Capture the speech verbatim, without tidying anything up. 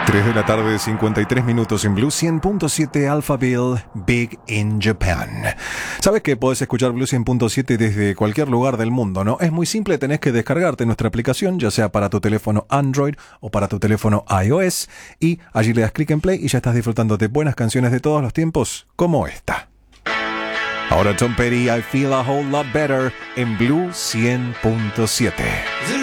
tres de la tarde, cincuenta y tres minutos en Blue cien punto siete Alphaville, Big in Japan. Sabes que podés escuchar Blue cien punto siete desde cualquier lugar del mundo, ¿no? Es muy simple, tenés que descargarte nuestra aplicación, ya sea para tu teléfono Android o para tu teléfono iOS, y allí le das clic en play y ya estás disfrutando de buenas canciones de todos los tiempos, como esta. Ahora Tom Petty, I Feel a Whole Lot Better en Blue cien punto siete.